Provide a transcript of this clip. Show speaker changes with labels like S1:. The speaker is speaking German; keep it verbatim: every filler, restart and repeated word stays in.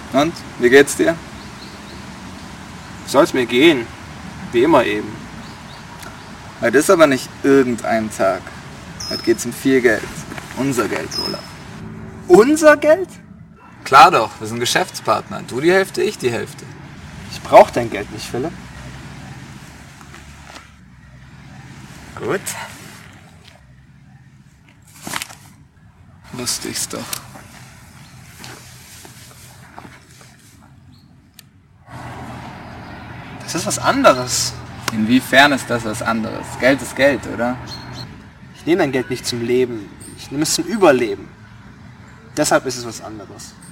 S1: Und, wie geht's dir?
S2: Soll's mir gehen. Wie immer eben.
S1: Heute ist aber nicht irgendein Tag. Heute geht's um viel Geld. Unser Geld, Olaf.
S2: Unser Geld?
S1: Klar doch, wir sind Geschäftspartner. Du die Hälfte, ich die Hälfte.
S2: Ich brauch dein Geld nicht, Philipp.
S1: Gut. Wusste ich's doch.
S2: Das ist was anderes.
S1: Inwiefern ist das was anderes? Geld ist Geld, oder?
S2: Ich nehme dein Geld nicht zum Leben. Ich nehme es zum Überleben. Deshalb ist es was anderes.